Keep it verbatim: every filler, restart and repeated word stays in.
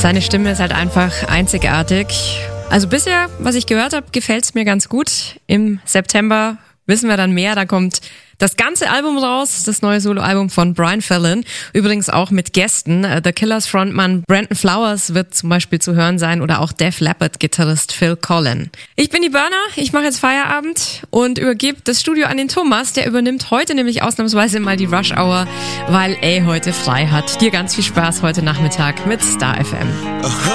Seine Stimme ist halt einfach einzigartig. Also bisher, was ich gehört habe, gefällt es mir ganz gut. Im September wissen wir dann mehr. Da kommt das ganze Album raus, das neue Soloalbum von Brian Fallon. Übrigens auch mit Gästen. The Killers Frontmann Brandon Flowers wird zum Beispiel zu hören sein oder auch Def Leppard Gitarrist Phil Collen. Ich bin die Burner, ich mache jetzt Feierabend und übergebe das Studio an den Thomas. Der übernimmt heute nämlich ausnahmsweise mal die Rush Hour, weil er heute frei hat. Dir ganz viel Spaß heute Nachmittag mit Star F M.